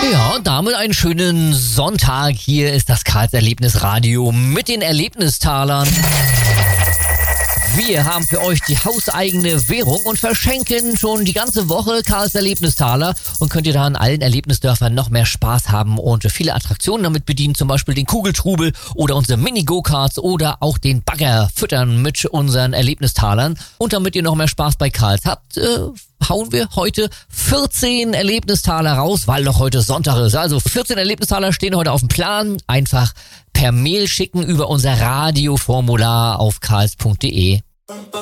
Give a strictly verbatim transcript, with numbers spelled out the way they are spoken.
Ja, und damit einen schönen Sonntag. Hier ist das Karls Erlebnisradio mit den Erlebnistalern. Wir haben für euch die hauseigene Währung und verschenken schon die ganze Woche Karls Erlebnistaler und könnt ihr da in allen Erlebnisdörfern noch mehr Spaß haben und viele Attraktionen damit bedienen, zum Beispiel den Kugeltrubel oder unsere Mini-Go-Karts oder auch den Bagger füttern mit unseren Erlebnistalern. Und damit ihr noch mehr Spaß bei Karls habt, äh, hauen wir heute vierzehn Erlebnistaler raus, weil doch heute Sonntag ist. Also vierzehn Erlebnistaler stehen heute auf dem Plan. Einfach per Mail schicken über unser Radioformular auf karls punkt de.